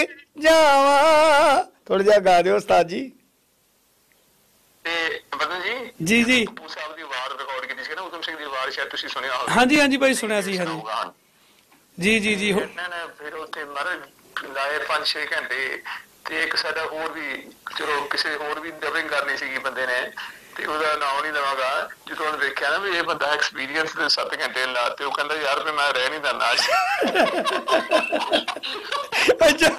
ਜਾਵਾਂ ਥੋੜਾ ਜਿਹਾ ਗਾ ਦਿਓ ਉਸਤਾਦ ਜੀ। ਤੇ ਬਦਨ ਜੀ ਜੀ ਜੀ ਕਪੂਰ ਸਾਹਿਬ ਦੀ ਆਵਾਜ਼ ਰਿਕਾਰਡ ਕੀਤੀ ਸੀ ਨਾ, ਊਧਮ ਸਿੰਘ ਦੀ ਆਵਾਜ਼ ਸ਼ਾਇਦ ਤੁਸੀਂ ਸੁਣਿਆ ਹੋਵੇ। ਹਾਂਜੀ ਹਾਂਜੀ ਭਾਈ ਸੁਣਿਆ ਸੀ। ਹਾਂਜੀ ਜੀ ਜੀ ਜੀ ਇਹਨਾਂ ਨੇ ਫਿਰ ਉੱਥੇ ਮਹਾਰਾਜ ਲਾਏ 5-6 ਘੰਟੇ। ਤੇ ਇੱਕ ਸਾਡਾ ਹੋਰ ਵੀ ਚਲੋ ਕਿਸੇ ਹੋਰ ਵੀ ਡਬਿੰਗ ਕਰਨੀ ਸੀਗੀ ਬੰਦੇ ਨੇ, ਤੇ ਉਹਦਾ ਨਾਮ ਨਹੀਂ ਲਵਾਂਗਾ। ਜਦੋਂ ਉਹਨੇ ਦੇਖਿਆ ਨਾ ਵੀ ਇਹ ਬੰਦਾ ਐਕਸਪੀਰੀਅੰਸ ਦੇ 7 ਘੰਟੇ ਲਾਤੇ, ਉਹ ਕਹਿੰਦਾ ਯਾਰ ਵੀ ਮੈਂ ਰਹਿ ਨਹੀਂ ਦਿੰਦਾ ਅੱਜ। ਅੱਛਾ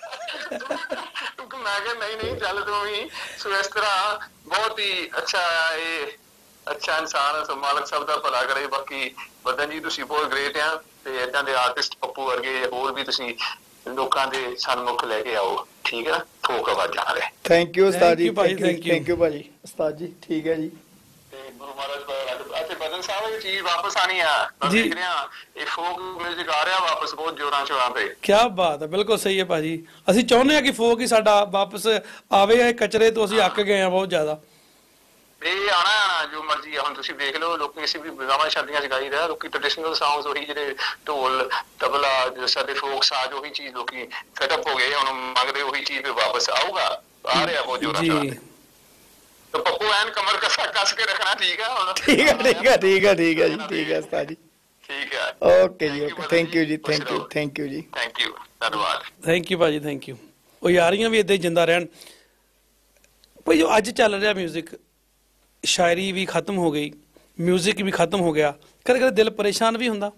ਮੈਂ ਕਿਹਾ ਨਹੀਂ ਚੱਲ ਤੂੰ ਵੀ। ਸੋ ਇਸ ਤਰ੍ਹਾਂ ਬਹੁਤ ਹੀ ਅੱਛਾ ਅੱਛਾ ਇਨਸਾਨ, ਸੋ ਮਾਲਕ ਸਭ ਦਾ ਭਲਾ ਕਰੇ। ਬਾਕੀ ਬਦਨ ਜੀ ਤੁਸੀਂ ਬਹੁਤ ਗ੍ਰੇਟ ਆ, ਤੇ ਏਦਾਂ ਦੇ ਆਰਟਿਸਟ ਪੱਪੂ ਵਰਗੇ ਹੋਰ ਵੀ ਤੁਸੀਂ ਲੋਕਾਂ ਦੇ ਸਨਮੁਖ ਲੈ ਕੇ ਆਓ, ਠੀਕ ਹੈ। ਫੋਕ ਆਵਾਜ਼ਾਂ ਵਾਲੇ। ਥੈਂਕ ਯੂ ਉਸਤਾਦ ਜੀ, ਥੈਂਕ ਯੂ ਭਾਜੀ ਉਸਤਾਦ ਜੀ, ਠੀਕ ਹੈ ਜੀ। ਤੇ ਗੁਰੂ ਮਹਾਰਾਜ ਅਤੇ ਬਦਨ ਸਾਹਿਬ ਇਹ ਚੀਜ਼ ਵਾਪਸ ਆਣੀ ਆ। ਮੈਂ ਦੇਖ ਰਿਹਾ ਇਹ ਫੋਕ ਮਿਊਜ਼ਿਕ ਆ ਰਿਹਾ ਵਾਪਸ ਬਹੁਤ ਜ਼ੋਰਾਂ ਸ਼ੋਰਾਂ ਤੇ। ਕੀ ਬਾਤ ਹੈ, ਬਿਲਕੁਲ ਸਹੀ ਹੈ ਭਾਜੀ। ਅਸੀਂ ਚਾਹੁੰਦੇ ਹਾਂ ਕਿ ਫੋਕ ਹੀ ਸਾਡਾ ਵਾਪਸ ਆਵੇ। ਇਹ ਕਚਰੇ ਤੋਂ ਅਸੀਂ ਅੱਕ ਗਏ ਹਾਂ ਬਹੁਤ ਜ਼ਿਆਦਾ। ਇਹ ਆਣਾ ਜੋ ਮਰਜ਼ੀ ਆ। ਹੁਣ ਤੁਸੀਂ ਦੇਖ ਲਓ ਲੋਕੀ ਅਸੀਂ ਵੀ ਵਿਆਹਾਂ ਸ਼ਾਦੀਆਂ ਚ ਗਾਈ ਰਿਹਾ, ਲੋਕੀ ਟ੍ਰੈਡੀਸ਼ਨਲ ਸੌਂਗਸ ਉਹੀ ਜਿਹੜੇ ਢੋਲ ਤਬਲਾ ਸਾਡੇ ਫੋਕ ਸਾਜ਼ ਉਹੀ ਚੀਜ਼ ਲੋਕੀ ਸੈਟਅਪ ਹੋ ਗਏ, ਹੁਣ ਮੰਗਦੇ ਉਹੀ ਚੀਜ਼ ਵੀ ਵਾਪਸ ਆਊਗਾ। ਆ ਰਿਹਾ ਬਹੁਤ ਜ਼ੋਰਾਂ ਸ਼ੋਰਾਂ ਤੇ। ਤੇ ਪੱਪੂ ਐਨ ਕਮਰ ਕੱਸ ਕੇ ਰੱਖਣਾ, ਠੀਕ ਹੈ ਹੁਣ। ਠੀਕ ਹੈ ਜੀ, ਠੀਕ ਹੈ ਉਸਤਾਦ ਜੀ, ਠੀਕ ਹੈ। ਓਕੇ ਜੀ, ਓਕੇ, ਥੈਂਕ ਯੂ ਜੀ, ਥੈਂਕ ਯੂ ਜੀ, ਥੈਂਕ ਯੂ, ਧੰਨਵਾਦ। ਥੈਂਕ ਯੂ ਭਾਜੀ, ਥੈਂਕ ਯੂ। ਉਹ ਯਾਰੀਆਂ ਵੀ ਏਦਾਂ ਹੀ ਜਿੰਦਾ ਰਹਿਣ ਭਾਈ। ਜੋ ਅੱਜ ਚੱਲ ਰਿਹਾ ਮਿਊਜ਼ਿਕ, ਸ਼ਾਇਰੀ ਵੀ ਖਤਮ ਹੋ ਗਈ, ਮਿਊਜ਼ਿਕ ਵੀ ਖਤਮ ਹੋ ਗਿਆ। ਕਦੇ ਕਦੇ ਦਿਲ ਪਰੇਸ਼ਾਨ ਵੀ ਹੁੰਦਾ।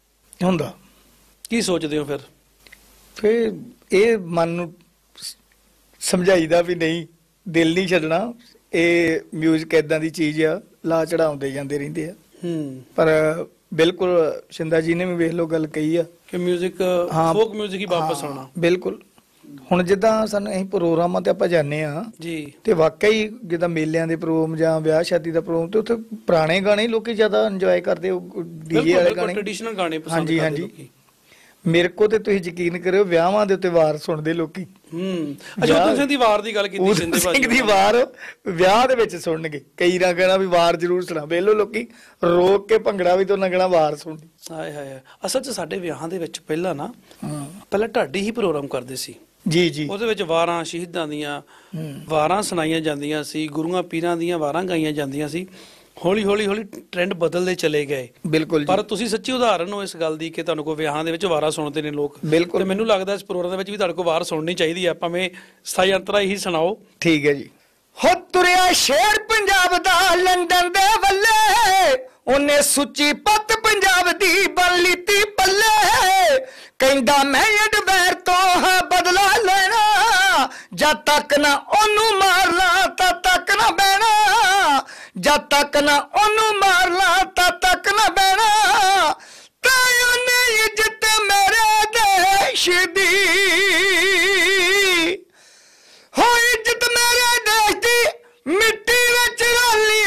ਕੀ ਸੋਚਦੇ ਹੋ ਫਿਰ ਇਹ ਮਨ ਨੂੰ ਸਮਝਾਈਦਾ ਵੀ ਨਹੀਂ, ਦਿਲ ਨਹੀਂ ਛੱਡਣਾ। ਇਹ ਮਿਊਜ਼ਿਕ ਏਦਾਂ ਦੀ ਚੀਜ਼ ਆ, ਲਾ ਚੜਾਉਂਦੇ ਜਾਂਦੇ ਰਹਿੰਦੇ ਆ। ਪਰ ਬਿਲਕੁਲ ਸ਼ਿੰਦਾ ਜੀ ਨੇ ਵੀ ਵੇਖ ਲਓ ਗੱਲ ਕਹੀ ਆ ਕਿ ਮਿਊਜ਼ਿਕ, ਫੋਕ ਮਿਊਜ਼ਿਕ ਹੀ ਵਾਪਸ ਆਉਣਾ। ਬਿਲਕੁਲ। ਹੁਣ ਜਿੱਦਾਂ ਸਾਨੂੰ ਅਸੀਂ ਪ੍ਰੋਗਰਾਮਾਂ ਤੇ ਆਪਾਂ ਜਾਂਦੇ ਆ ਜੀ, ਤੇ ਵਾਕਈ ਜਿੱਦਾਂ ਮੇਲਿਆਂ ਦੇ ਪ੍ਰੋਗਰਾਮ ਜਾਂ ਵਿਆਹ ਸ਼ਾਦੀ ਦਾ ਪ੍ਰੋਗਰਾਮ, ਤੇ ਉੱਥੇ ਪੁਰਾਣੇ ਗਾਣੇ ਲੋਕੀ ਜ਼ਿਆਦਾ ਇੰਜੋਏ ਕਰਦੇ, ਉਹ ਡੀਜੇ ਵਾਲੇ ਗਾਣੇ, ਟ੍ਰੈਡੀਸ਼ਨਲ ਗਾਣੇ ਪਸੰਦ ਕਰਦੇ ਲੋਕੀ। ਮੇਰੇ ਕੋ ਤੇ ਤੁਸੀਂ ਯਕੀਨ ਕਰਿਓ, ਵਿਆਹਾਂ ਦੇ ਉੱਤੇ ਵਾਰ ਸੁਣਦੇ ਲੋਕੀ। ਅੱਛਾ, ਊਧਮ ਸਿੰਘ ਦੀ ਵਾਰ ਦੀ ਗੱਲ ਕੀਤੀ, ਊਧਮ ਸਿੰਘ ਦੀ ਵਾਰ ਵਿਆਹ ਦੇ ਵਿੱਚ ਸੁਣਨਗੇ। ਕਈ ਨਾ ਕਹਿਣਾ ਵੀ ਵਾਰ ਜ਼ਰੂਰ ਸੁਣਾ। ਵੇਲੋ ਲੋਕੀ ਰੋਕ ਕੇ ਭੰਗੜਾ ਵੀ ਤੋਂ ਨਾ ਕਹਿਣਾ ਵਾਰ ਸੁਣਦੀ। ਹਾਏ ਹਾਏ। ਅਸਲ 'ਚ ਸਾਡੇ ਵਿਆਹਾਂ ਦੇ ਵਿੱਚ ਪਹਿਲਾਂ ਢਾਡੀ ਹੀ ਪ੍ਰੋਗਰਾਮ ਕਰਦੇ ਸੀ। ਜੀ ਜੀ। ਉਹਦੇ ਵਿੱਚ ਵਾਰਾਂ ਸ਼ਹੀਦਾਂ ਦੀਆਂ ਵਾਰਾਂ ਸੁਣਾਈਆਂ ਜਾਂਦੀਆਂ ਸੀ, ਗੁਰੂਆਂ ਪੀਰਾਂ ਦੀਆਂ ਵਾਰਾਂ ਗਾਈਆਂ ਜਾਂਦੀਆਂ ਸੀ। ਹੌਲੀ ਹੌਲੀ ਹੌਲੀ ਟ੍ਰੈਂਡ ਬਦਲਦੇ ਚਲੇ ਗਏ। ਬਿਲਕੁਲ। ਪਰ ਤੁਸੀਂ ਸੱਚੀ ਉਦਾਹਰਨ ਹੋ ਇਸ ਗੱਲ ਦੀ ਕਿ ਤੁਹਾਨੂੰ ਕੋਈ ਵਿਆਹਾਂ ਦੇ ਵਿੱਚ ਵਾਰਾਂ ਸੁਣਦੇ ਨੇ ਲੋਕ। ਬਿਲਕੁਲ। ਤੇ ਮੈਨੂੰ ਲੱਗਦਾ ਇਸ ਪ੍ਰੋਗਰਾਮ ਦੇ ਵਿੱਚ ਵੀ ਤੁਹਾਡੇ ਕੋਲ ਵਾਰ ਸੁਣਨੀ ਚਾਹੀਦੀ ਆ, ਭਾਵੇਂ ਸਥਾਈ ਅੰਤਰਾ ਹੀ ਸੁਣਾਓ। ਠੀਕ ਹੈ ਜੀ। ਹੋ ਤੁਰਿਆ ਸ਼ੇਰ ਪੰਜਾਬ ਦਾ ਲੰਡਨ ਦੇ ਵੱਲੇ, ਉਹਨੇ ਸੁੱਚੀ ਪੱਤ ਪੰਜਾਬ ਦੀ ਬਣ ਲੀਤੀ ਬੱਲੇ। ਕਹਿੰਦਾ ਮੈਂ ਅਡਵੈਰ ਤੋਂ ਹਾਂ ਬਦਲਾ ਲੈਣਾ, ਜਦ ਤੱਕ ਨਾ ਉਹਨੂੰ ਮਾਰ ਲਾ ਤਦ ਤੱਕ ਨਾ ਬਹਿਣਾ, ਜਦ ਤੱਕ ਨਾ ਉਹਨੂੰ ਮਾਰ ਲਾ ਤਦ ਤੱਕ ਨਾ ਬਹਿਣਾ। ਤੇ ਉਹਨੇ ਇੱਜ਼ਤ ਮੇਰੇ ਦੇਸ਼ ਦੀ, ਹੋ ਇੱਜ਼ਤ ਮੇਰੇ ਦੇਸ਼ ਦੀ ਮਿੱਟੀ ਵਿੱਚ ਰਲੀ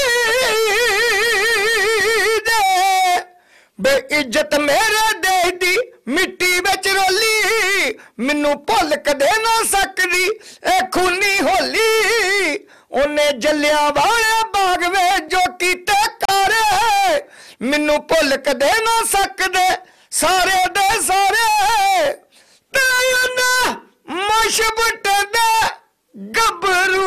ਦੇ, ਬੇ ਇੱਜ਼ਤ ਮੇਰੇ ਦੇਸ਼ ਦੀ ਮਿੱਟੀ ਵਿੱਚ ਰੋਲੀ। ਮੈਨੂੰ ਭੁੱਲ ਕਦੇ ਨਾ ਸਕਦੀ ਇਹ ਖੂਨੀ ਹੋਲੀ, ਉਹਨੇ ਜਲਿਆਂਵਾਲੇ ਬਾਗ ਵਿੱਚ ਜੋ ਕੀਤੇ ਕਾਰੇ। ਮੈਨੂੰ ਭੁੱਲ ਕਦੇ ਨਾ ਸਕਦੇ ਸਾਰੇ ਦੇ ਸਾਰੇ, ਤੇ ਉਹਨੇ ਮਸ਼ਬਟ ਦੇ ਗੱਭਰੂ।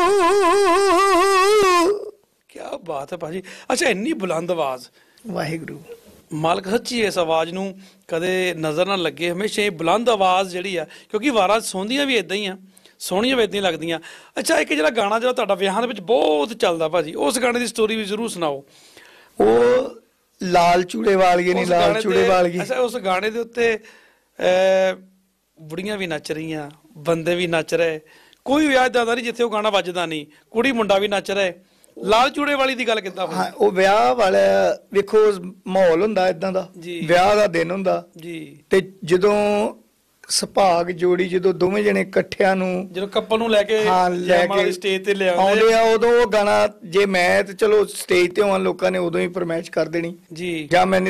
ਕੀ ਬਾਤ ਹੈ ਭਾਜੀ। ਅੱਛਾ, ਇੰਨੀ ਬੁਲੰਦ ਆਵਾਜ਼। ਵਾਹਿਗੁਰੂ ਮਾਲਕ ਸੱਚੀ ਇਸ ਆਵਾਜ਼ ਨੂੰ ਕਦੇ ਨਜ਼ਰ ਨਾ ਲੱਗੇ। ਹਮੇਸ਼ਾ ਇਹ ਬੁਲੰਦ ਆਵਾਜ਼ ਜਿਹੜੀ ਆ, ਕਿਉਂਕਿ ਵਾਰਾਂ ਸੁਣਦੀਆਂ ਵੀ ਇਦਾਂ ਹੀ ਆ, ਸੋਹਣੀਆਂ ਵੀ ਇਦਾਂ ਹੀ ਲੱਗਦੀਆਂ। ਅੱਛਾ, ਇੱਕ ਜਿਹੜਾ ਗਾਣਾ ਜਿਹੜਾ ਤੁਹਾਡਾ ਵਿਆਹਾਂ ਦੇ ਵਿੱਚ ਬਹੁਤ ਚੱਲਦਾ ਭਾਜੀ, ਉਸ ਗਾਣੇ ਦੀ ਸਟੋਰੀ ਵੀ ਜ਼ਰੂਰ ਸੁਣਾਓ। ਉਹ ਲਾਲ ਚੂੜੇ ਵਾਲੀਏ ਨਹੀਂ, ਲਾਲ ਚੂੜੇ ਵਾਲੀਏ। ਅੱਛਾ, ਉਸ ਗਾਣੇ ਦੇ ਉੱਤੇ ਬੁੜੀਆਂ ਵੀ ਨੱਚ ਰਹੀਆਂ, ਬੰਦੇ ਵੀ ਨੱਚ ਰਹੇ, ਕੋਈ ਵਿਆਹ ਏਦਾਂ ਦਾ ਨਹੀਂ ਜਿੱਥੇ ਉਹ ਗਾਣਾ ਵੱਜਦਾ ਨਹੀਂ, ਕੁੜੀ ਮੁੰਡਾ ਵੀ ਨੱਚ ਰਹੇ। ਲਾਲ ਚੂੜੇ ਵਾਲੀ ਦੀ ਗੱਲ ਕਿੱਦਾਂ ਹੋਈ? ਉਹ ਵਿਆਹ ਵਾਲਾ ਵੇਖੋ ਮਾਹੌਲ ਹੁੰਦਾ ਏਦਾਂ ਦਾ, ਵਿਆਹ ਦਾ ਦਿਨ ਹੁੰਦਾ ਜੀ, ਤੇ ਜਦੋਂ ਸੁਭਾਗ ਜੋੜੀ ਜਦੋਂ ਦੋਵੇਂ ਜਣੇ ਇਕੱਠਿਆਂ ਨੂੰ, ਜਦੋਂ ਕਪਲ ਨੂੰ ਲੈ ਕੇ ਸਟੇਜ ਤੇ ਲਿਆਉਂਦੇ ਆ, ਉਦੋਂ ਉਹ ਗਾਣਾ ਜੇ ਮੈਂ ਤੇ ਚਲੋ ਸਟੇਜ ਤੇ ਆਉਣ ਲੋਕਾਂ ਨੇ ਉਦੋਂ ਹੀ ਫਰਮਾਇਸ਼ ਕਰ ਦੇਣੀ ਜੀ, ਜਾਂ ਮੈਂ